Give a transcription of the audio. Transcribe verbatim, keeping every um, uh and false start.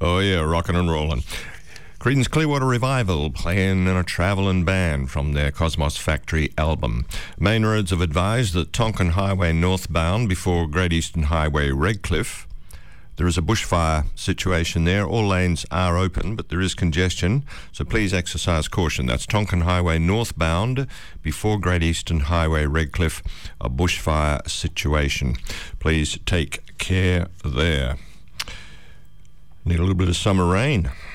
Oh, yeah, rocking and rolling. Creedence Clearwater Revival playing in a travelling band from their Cosmos Factory album. Main roads have advised that Tonkin Highway northbound before Great Eastern Highway Redcliffe. There is a bushfire situation there. All lanes are open, but there is congestion, so please exercise caution. That's Tonkin Highway northbound before Great Eastern Highway Redcliffe, a bushfire situation. Please take care there. Need a little bit of summer rain.